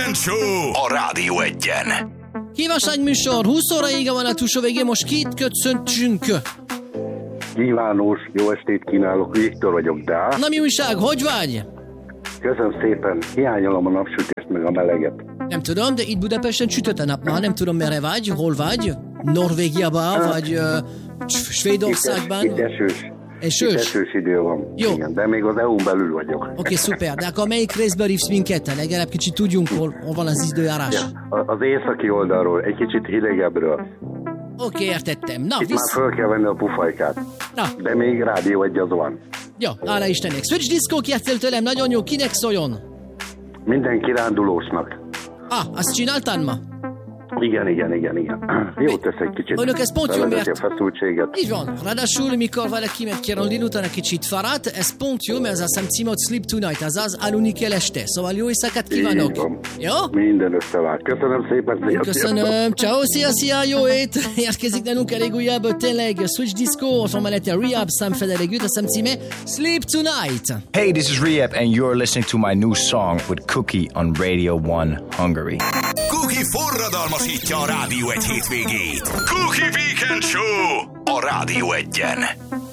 Weekend Show a Rádió Egyen. Kívánság műsor, 20 óra ége van a túlsó végén, most kit köszöntsünk? Kívános, jó estét kínálok, Viktor vagyok, de... Na mi újság, hogy vagy? Köszönöm szépen, hiányolom a napsütést meg a meleget. Nem tudom, de itt Budapesten sütött a nap már, nem tudom merre vagy, hol vagy? Norvégiában, vagy Svédországban? Itt esős. Itt esős idő van. Jó. Igen, de még az EU-n belül vagyok. Oké, szuper, de akkor melyik részből hívsz minket? Legalább kicsit tudjunk, hol van az időjárás. Ja, az északi oldalról, egy kicsit hidegebbről. Oké, értettem. Na, itt már föl kell venni a pufajkát. Na. De még Rádió Egy az van. Jó, hála Istennek. Switch Disco kijátszott tőlem, nagyon jó, kinek szóljon? Minden kirándulósnak. Azt csináltad ma? Igen. Jó tesz egy kicsit. Önök ez pont jó, mert... a feszültséget. Így van. Ráadásul, mikor valaki megkérdül utána kicsit fáradt, ez pont jó, mert ez a címot Sleep Tonight, azaz aludni kell este. Szóval jó éjszakát kívánok. Jó? Minden összevált. Köszönöm szépen. Köszönöm. Ciao, szia, jó ét. Érkezik nálunk elég újabb, tényleg Switch Disco, ott mellette Rehab, Sam Federer, a szám címe Sleep Tonight. Hey, this is Rehab and you're listening to my new song with Cookie on Radio 1 Hungary. Cookie forradalmasítja a Rádió Egy hétvégét. Cookie Weekend Show a Rádió Egyen.